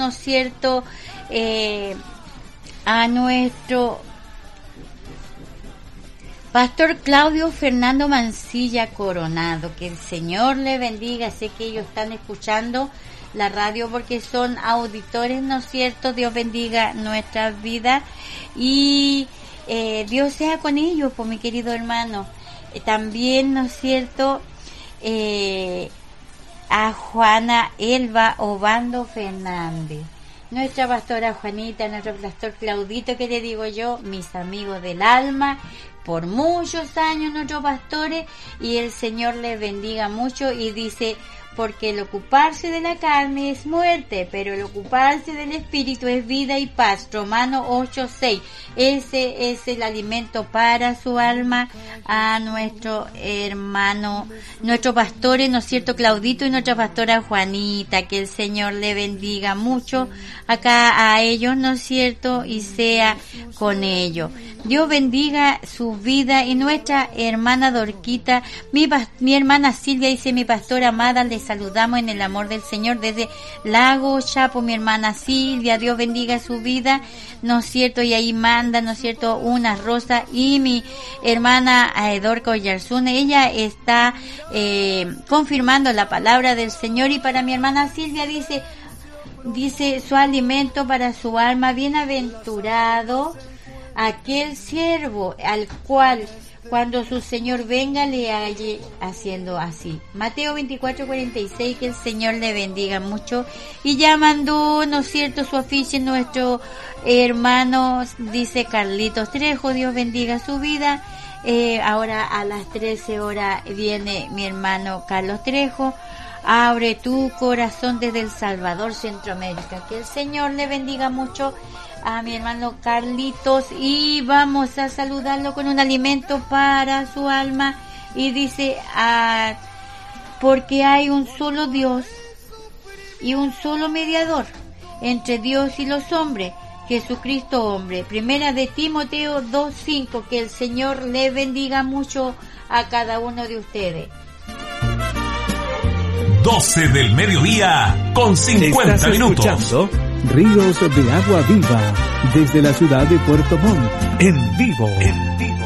¿no es cierto?, a nuestro Pastor Claudio Fernando Mancilla Coronado. Que el Señor le bendiga. Sé que ellos están escuchando la radio porque son auditores, ¿no es cierto? Dios bendiga nuestras vidas y Dios sea con ellos, pues, mi querido hermano. También, ¿no es cierto?, a Juana Elba Obando Fernández, nuestra pastora Juanita, nuestro pastor Claudito, que le digo yo, mis amigos del alma, por muchos años nuestros pastores, y el Señor les bendiga mucho. Y dice, porque el ocuparse de la carne es muerte, pero el ocuparse del espíritu es vida y paz. Romanos 8:6. Ese es el alimento para su alma. A nuestro hermano, nuestros pastores, ¿no es cierto?, Claudito, y nuestra pastora Juanita, que el Señor le bendiga mucho acá a ellos, ¿no es cierto?, y sea con ellos. Dios bendiga su vida. Y nuestra hermana Dorquita, mi hermana Silvia, dice, mi pastora amada, le saludamos en el amor del Señor desde Lago Chapo, mi hermana Silvia, Dios bendiga su vida, ¿no es cierto? Y ahí manda, ¿no es cierto?, una rosa. Y mi hermana Dorca Oyarzuna, ella está confirmando la palabra del Señor. Y para mi hermana Silvia dice su alimento para su alma, bienaventurado aquel siervo al cual cuando su Señor venga le halle haciendo así. Mateo 24:46, que el Señor le bendiga mucho. Y ya mandó, ¿no es cierto?, su afiche nuestro hermano, dice Carlitos Trejo, Dios bendiga su vida. Ahora a las 13 horas viene mi hermano Carlos Trejo. Abre tu corazón desde El Salvador, Centroamérica. Que el Señor le bendiga mucho a mi hermano Carlitos, y vamos a saludarlo con un alimento para su alma. Y dice, porque hay un solo Dios y un solo mediador entre Dios y los hombres, Jesucristo hombre. Primera de Timoteo 2:5. Que el Señor le bendiga mucho a cada uno de ustedes. 12 del mediodía con 50 ¿Estás minutos. Escuchando Ríos de Agua Viva desde la ciudad de Puerto Montt. En vivo.